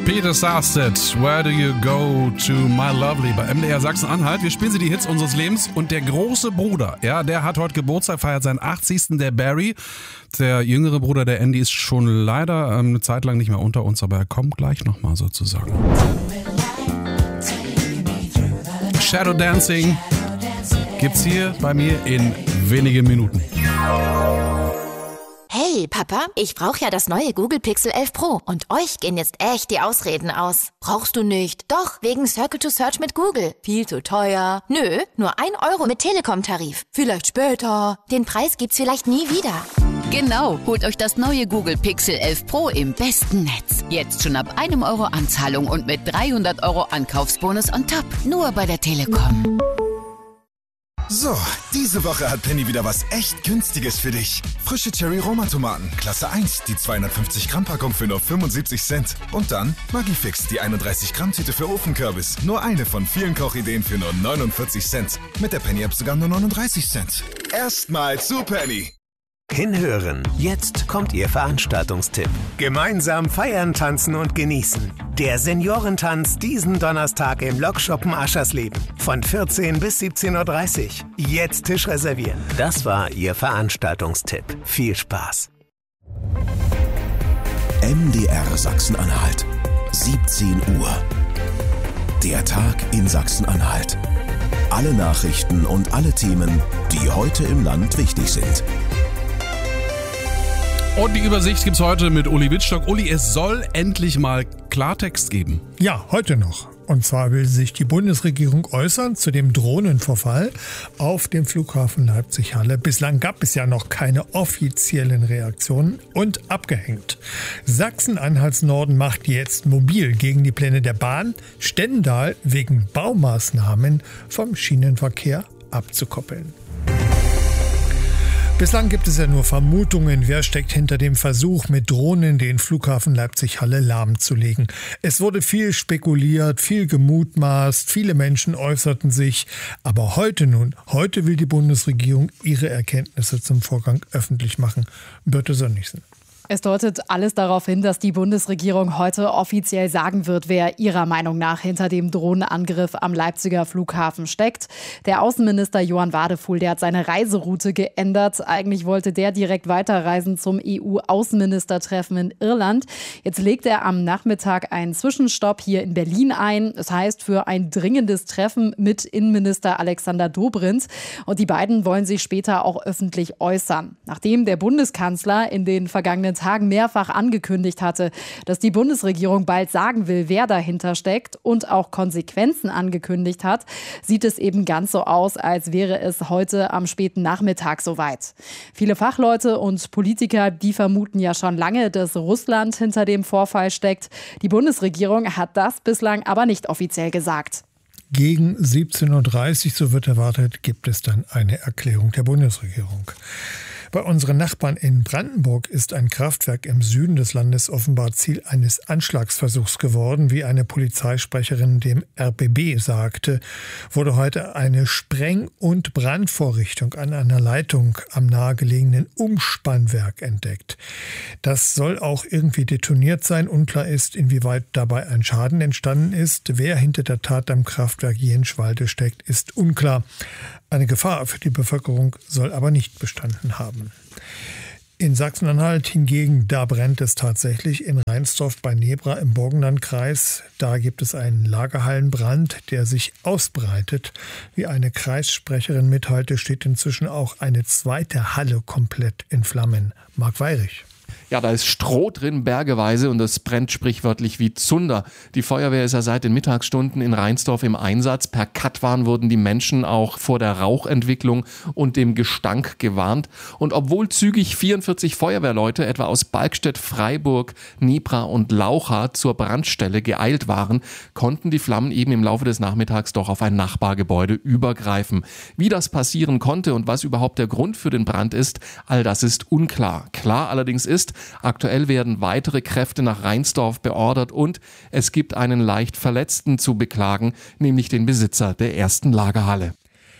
Peter Sarstedt, Where Do You Go to My Lovely bei MDR Sachsen-Anhalt. Wir spielen Sie die Hits unseres Lebens und der große Bruder, ja, der hat heute Geburtstag, feiert seinen 80. Der Barry. Der jüngere Bruder, der Andy, ist schon leider eine Zeit lang nicht mehr unter uns, aber er kommt gleich nochmal sozusagen. Shadow Dancing gibt's hier bei mir in wenigen Minuten. Hey Papa, ich brauche ja das neue Google Pixel 11 Pro und euch gehen jetzt echt die Ausreden aus. Brauchst du nicht? Doch, wegen Circle to Search mit Google. Viel zu teuer. Nö, nur 1 Euro mit Telekom-Tarif. Vielleicht später. Den Preis gibt's vielleicht nie wieder. Genau, holt euch das neue Google Pixel 11 Pro im besten Netz. Jetzt schon ab 1 Euro Anzahlung und mit 300 Euro Ankaufsbonus on top. Nur bei der Telekom. So, diese Woche hat Penny wieder was echt Günstiges für dich. Frische Cherry-Roma-Tomaten, Klasse 1, die 250 Gramm Packung für nur 75 Cent. Und dann Maggi-Fix, die 31 Gramm Tüte für Ofenkürbis. Nur eine von vielen Kochideen für nur 49 Cent. Mit der Penny-App sogar nur 39 Cent. Erstmal zu Penny. Hinhören. Jetzt kommt Ihr Veranstaltungstipp. Gemeinsam feiern, tanzen und genießen. Der Seniorentanz diesen Donnerstag im Lokschuppen Aschersleben. Von 14 bis 17.30 Uhr. Jetzt Tisch reservieren. Das war Ihr Veranstaltungstipp. Viel Spaß. MDR Sachsen-Anhalt. 17 Uhr. Der Tag in Sachsen-Anhalt. Alle Nachrichten und alle Themen, die heute im Land wichtig sind. Und die Übersicht gibt's heute mit Uli Wittstock. Uli, es soll endlich mal Klartext geben. Ja, heute noch. Und zwar will sich die Bundesregierung äußern zu dem Drohnenvorfall auf dem Flughafen Leipzig-Halle. Bislang gab es ja noch keine offiziellen Reaktionen und abgehängt. Sachsen-Anhalts Norden macht jetzt mobil gegen die Pläne der Bahn, Stendal wegen Baumaßnahmen vom Schienenverkehr abzukoppeln. Bislang gibt es ja nur Vermutungen, wer steckt hinter dem Versuch, mit Drohnen den Flughafen Leipzig-Halle lahmzulegen. Es wurde viel spekuliert, viel gemutmaßt, viele Menschen äußerten sich. Aber heute will die Bundesregierung ihre Erkenntnisse zum Vorgang öffentlich machen. Birte Sönnigsen. Es deutet alles darauf hin, dass die Bundesregierung heute offiziell sagen wird, wer ihrer Meinung nach hinter dem Drohnenangriff am Leipziger Flughafen steckt. Der Außenminister Johann Wadefuhl, der hat seine Reiseroute geändert. Eigentlich wollte der direkt weiterreisen zum EU-Außenministertreffen in Irland. Jetzt legt er am Nachmittag einen Zwischenstopp hier in Berlin ein. Das heißt, für ein dringendes Treffen mit Innenminister Alexander Dobrindt. Und die beiden wollen sich später auch öffentlich äußern. Nachdem der Bundeskanzler in den vergangenen Tagen mehrfach angekündigt hatte, dass die Bundesregierung bald sagen will, wer dahinter steckt und auch Konsequenzen angekündigt hat, sieht es eben ganz so aus, als wäre es heute am späten Nachmittag soweit. Viele Fachleute und Politiker, die vermuten ja schon lange, dass Russland hinter dem Vorfall steckt. Die Bundesregierung hat das bislang aber nicht offiziell gesagt. Gegen 17.30 Uhr, so wird erwartet, gibt es dann eine Erklärung der Bundesregierung. Bei unseren Nachbarn in Brandenburg ist ein Kraftwerk im Süden des Landes offenbar Ziel eines Anschlagsversuchs geworden. Wie eine Polizeisprecherin dem RBB sagte, wurde heute eine Spreng- und Brandvorrichtung an einer Leitung am nahegelegenen Umspannwerk entdeckt. Das soll auch irgendwie detoniert sein. Unklar ist, inwieweit dabei ein Schaden entstanden ist. Wer hinter der Tat am Kraftwerk Jenschwalde steckt, ist unklar. Eine Gefahr für die Bevölkerung soll aber nicht bestanden haben. In Sachsen-Anhalt hingegen, da brennt es tatsächlich in Reinsdorf bei Nebra im Burgenlandkreis. Da gibt es einen Lagerhallenbrand, der sich ausbreitet. Wie eine Kreissprecherin mitteilte, steht inzwischen auch eine zweite Halle komplett in Flammen. Marc Weyrich. Ja, da ist Stroh drin, bergeweise, und das brennt sprichwörtlich wie Zunder. Die Feuerwehr ist ja seit den Mittagsstunden in Reinsdorf im Einsatz. Per Katwan wurden die Menschen auch vor der Rauchentwicklung und dem Gestank gewarnt. Und obwohl zügig 44 Feuerwehrleute etwa aus Balkstedt, Freiburg, Nebra und Laucha zur Brandstelle geeilt waren, konnten die Flammen eben im Laufe des Nachmittags doch auf ein Nachbargebäude übergreifen. Wie das passieren konnte und was überhaupt der Grund für den Brand ist, all das ist unklar. Klar allerdings ist, aktuell werden weitere Kräfte nach Reinsdorf beordert und es gibt einen leicht Verletzten zu beklagen, nämlich den Besitzer der ersten Lagerhalle.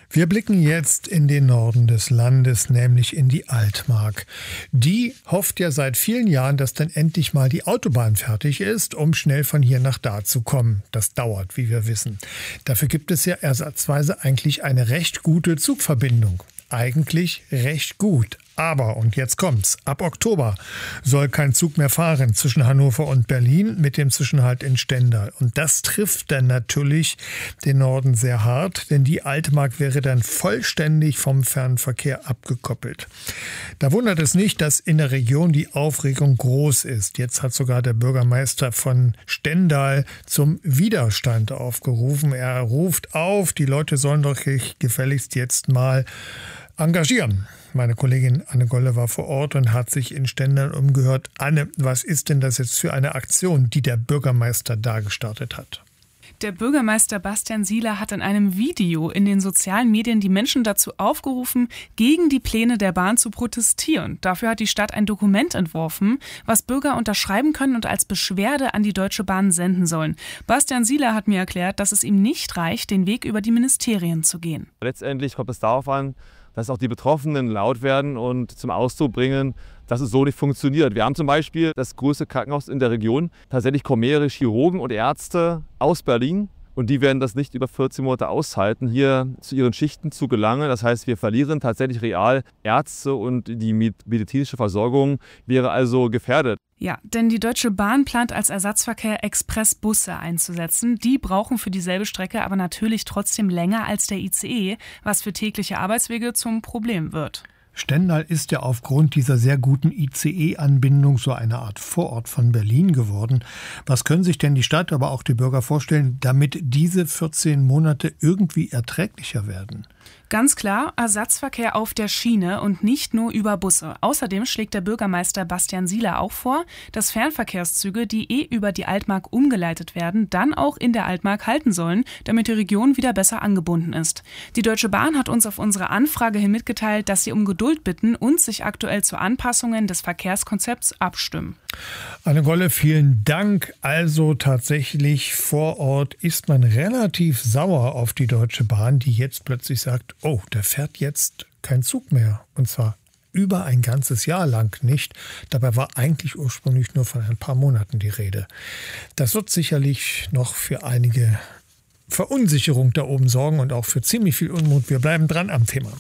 Wir blicken jetzt in den Norden des Landes, nämlich in die Altmark. Die hofft ja seit vielen Jahren, dass dann endlich mal die Autobahn fertig ist, um schnell von hier nach da zu kommen. Das dauert, wie wir wissen. Dafür gibt es ja ersatzweise eigentlich eine recht gute Zugverbindung. Eigentlich recht gut. Aber, und jetzt kommt's, ab Oktober soll kein Zug mehr fahren zwischen Hannover und Berlin mit dem Zwischenhalt in Stendal. Und das trifft dann natürlich den Norden sehr hart, denn die Altmark wäre dann vollständig vom Fernverkehr abgekoppelt. Da wundert es nicht, dass in der Region die Aufregung groß ist. Jetzt hat sogar der Bürgermeister von Stendal zum Widerstand aufgerufen. Er ruft auf, die Leute sollen doch gefälligst jetzt mal engagieren. Meine Kollegin Anne Golle war vor Ort und hat sich in Stendal umgehört. Anne, was ist denn das jetzt für eine Aktion, die der Bürgermeister da gestartet hat? Der Bürgermeister Bastian Sieler hat in einem Video in den sozialen Medien die Menschen dazu aufgerufen, gegen die Pläne der Bahn zu protestieren. Dafür hat die Stadt ein Dokument entworfen, was Bürger unterschreiben können und als Beschwerde an die Deutsche Bahn senden sollen. Bastian Sieler hat mir erklärt, dass es ihm nicht reicht, den Weg über die Ministerien zu gehen. Letztendlich kommt es darauf an, dass auch die Betroffenen laut werden und zum Ausdruck bringen, dass es so nicht funktioniert. Wir haben zum Beispiel das größte Krankenhaus in der Region. Tatsächlich kommen mehrere Chirurgen und Ärzte aus Berlin und die werden das nicht über 14 Monate aushalten, hier zu ihren Schichten zu gelangen. Das heißt, wir verlieren tatsächlich real Ärzte und die medizinische Versorgung wäre also gefährdet. Ja, denn die Deutsche Bahn plant als Ersatzverkehr Expressbusse einzusetzen. Die brauchen für dieselbe Strecke aber natürlich trotzdem länger als der ICE, was für tägliche Arbeitswege zum Problem wird. Stendal ist ja aufgrund dieser sehr guten ICE-Anbindung so eine Art Vorort von Berlin geworden. Was können sich denn die Stadt, aber auch die Bürger vorstellen, damit diese 14 Monate irgendwie erträglicher werden? Ganz klar, Ersatzverkehr auf der Schiene und nicht nur über Busse. Außerdem schlägt der Bürgermeister Bastian Sieler auch vor, dass Fernverkehrszüge, die über die Altmark umgeleitet werden, dann auch in der Altmark halten sollen, damit die Region wieder besser angebunden ist. Die Deutsche Bahn hat uns auf unsere Anfrage hin mitgeteilt, dass sie um Geduld bitten und sich aktuell zu Anpassungen des Verkehrskonzepts abstimmen. Anne Golle, vielen Dank. Also tatsächlich vor Ort ist man relativ sauer auf die Deutsche Bahn, die jetzt plötzlich sagt, oh, da fährt jetzt kein Zug mehr. Und zwar über ein ganzes Jahr lang nicht. Dabei war eigentlich ursprünglich nur von ein paar Monaten die Rede. Das wird sicherlich noch für einige Verunsicherung da oben sorgen und auch für ziemlich viel Unmut. Wir bleiben dran am Thema.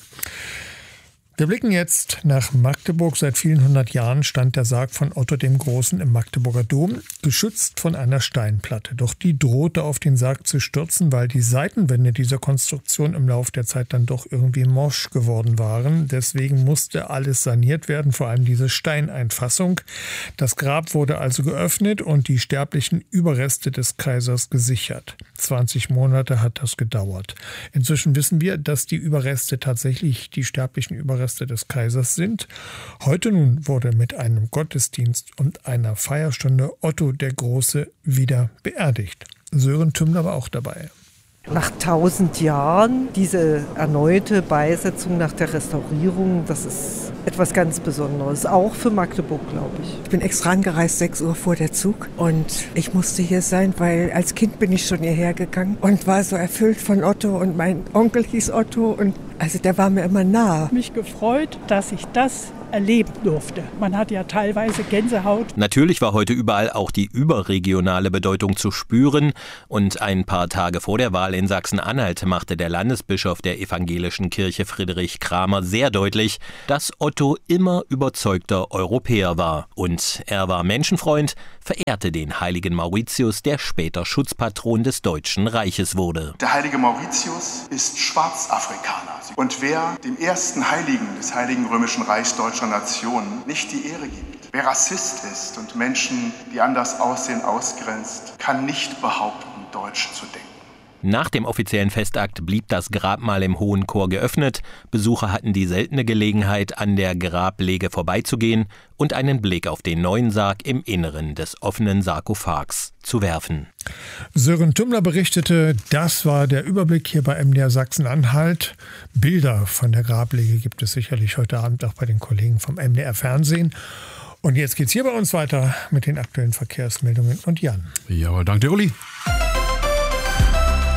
Wir blicken jetzt nach Magdeburg. Seit vielen 100 Jahren stand der Sarg von Otto dem Großen im Magdeburger Dom, geschützt von einer Steinplatte. Doch die drohte auf den Sarg zu stürzen, weil die Seitenwände dieser Konstruktion im Laufe der Zeit dann doch irgendwie morsch geworden waren. Deswegen musste alles saniert werden, vor allem diese Steineinfassung. Das Grab wurde also geöffnet und die sterblichen Überreste des Kaisers gesichert. 20 Monate hat das gedauert. Inzwischen wissen wir, dass die Überreste tatsächlich die sterblichen Überreste des Kaisers sind. Heute nun wurde mit einem Gottesdienst und einer Feierstunde Otto der Große wieder beerdigt. Sören Tümmler war auch dabei. Nach 1000 Jahren diese erneute Beisetzung nach der Restaurierung, das ist etwas ganz Besonderes, auch für Magdeburg, glaube ich. Ich bin extra angereist, 6 Uhr vor der Zug und ich musste hier sein, weil als Kind bin ich schon hierher gegangen und war so erfüllt von Otto und mein Onkel hieß Otto und also der war mir immer nah. Mich gefreut, dass ich das erleben durfte. Man hat ja teilweise Gänsehaut. Natürlich war heute überall auch die überregionale Bedeutung zu spüren und ein paar Tage vor der Wahl in Sachsen-Anhalt machte der Landesbischof der evangelischen Kirche Friedrich Kramer sehr deutlich, dass Otto immer überzeugter Europäer war. Und er war Menschenfreund, verehrte den heiligen Mauritius, der später Schutzpatron des Deutschen Reiches wurde. Der heilige Mauritius ist Schwarzafrikaner. Und wer dem ersten Heiligen des Heiligen Römischen Reichs deutscher Nation nicht die Ehre gibt, wer Rassist ist und Menschen, die anders aussehen, ausgrenzt, kann nicht behaupten, Deutsch zu denken. Nach dem offiziellen Festakt blieb das Grabmal im Hohen Chor geöffnet. Besucher hatten die seltene Gelegenheit, an der Grablege vorbeizugehen und einen Blick auf den neuen Sarg im Inneren des offenen Sarkophags zu werfen. Sören Tümmler berichtete, das war der Überblick hier bei MDR Sachsen-Anhalt. Bilder von der Grablege gibt es sicherlich heute Abend auch bei den Kollegen vom MDR Fernsehen. Und jetzt geht's hier bei uns weiter mit den aktuellen Verkehrsmeldungen und Jan. Jawohl, danke dir, Uli.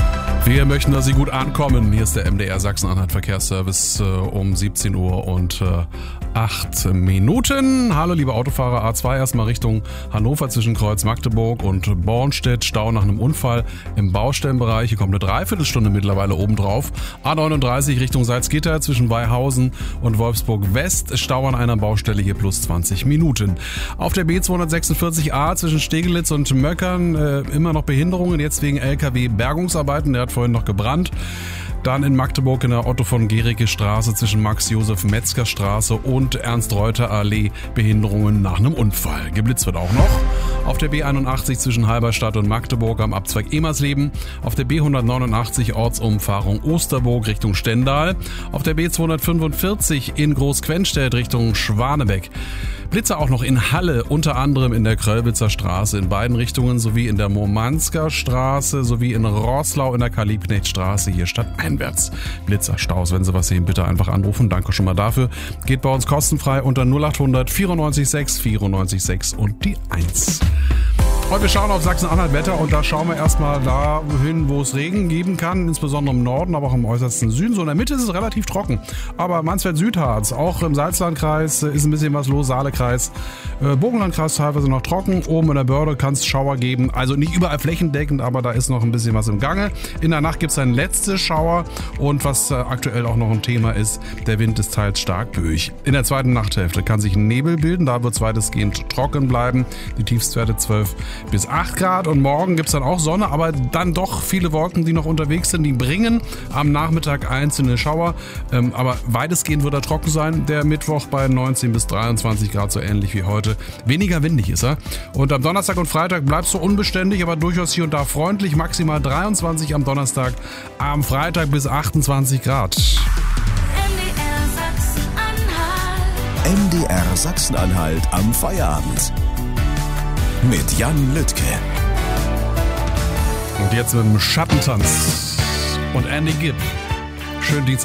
Wir möchten, dass Sie gut ankommen. Hier ist der MDR Sachsen-Anhalt Verkehrsservice um 17 Uhr und 8 Minuten. Hallo liebe Autofahrer, A2 erstmal Richtung Hannover zwischen Kreuz Magdeburg und Bornstedt. Stau nach einem Unfall im Baustellenbereich. Hier kommt eine Dreiviertelstunde mittlerweile obendrauf. A39 Richtung Salzgitter zwischen Weihausen und Wolfsburg West. Stau an einer Baustelle hier plus 20 Minuten. Auf der B246a zwischen Stegelitz und Möckern immer noch Behinderungen. Jetzt wegen LKW-Bergungsarbeiten. Der hat vorhin noch gebrannt. Dann in Magdeburg in der Otto von Gericke Straße zwischen Max-Josef-Metzger Straße und Ernst-Reuter-Allee Behinderungen nach einem Unfall. Geblitzt wird auch noch. Auf der B81 zwischen Halberstadt und Magdeburg am Abzweig Emersleben. Auf der B189 Ortsumfahrung Osterburg Richtung Stendal. Auf der B245 in Großquenstedt Richtung Schwanebeck. Blitzer auch noch in Halle, unter anderem in der Kröllwitzer Straße in beiden Richtungen sowie in der Murmansker Straße sowie in Roßlau in der Karl-Liebknecht-Straße hier stadteinwärts. Blitzerstaus, wenn Sie was sehen, bitte einfach anrufen. Danke schon mal dafür. Geht bei uns kostenfrei unter 0800 94 6 94 6 und die 1. Und wir schauen auf Sachsen-Anhalt Wetter und da schauen wir erstmal dahin, wo es Regen geben kann, insbesondere im Norden, aber auch im äußersten Süden. So in der Mitte ist es relativ trocken, aber Mansfeld-Südharz, auch im Salzlandkreis ist ein bisschen was los, Saalekreis, Burgenlandkreis teilweise noch trocken, oben in der Börde kann es Schauer geben, also nicht überall flächendeckend, aber da ist noch ein bisschen was im Gange. In der Nacht gibt es einen letzten Schauer und was aktuell auch noch ein Thema ist, der Wind ist teils stark böig. In der zweiten Nachthälfte kann sich ein Nebel bilden, da wird es weitestgehend trocken bleiben, die Tiefstwerte 12 bis 8 Grad und morgen gibt es dann auch Sonne, aber dann doch viele Wolken, die noch unterwegs sind, die bringen am Nachmittag einzelne Schauer, aber weitestgehend wird er trocken sein, der Mittwoch bei 19 bis 23 Grad, so ähnlich wie heute. Weniger windig ist er und am Donnerstag und Freitag bleibt es so unbeständig, aber durchaus hier und da freundlich, maximal 23 am Donnerstag, am Freitag bis 28 Grad. MDR Sachsen-Anhalt am Feierabend. Mit Jan Lüttke. Und jetzt mit dem Schattentanz und Andy Gibb. Schönen Dienstag.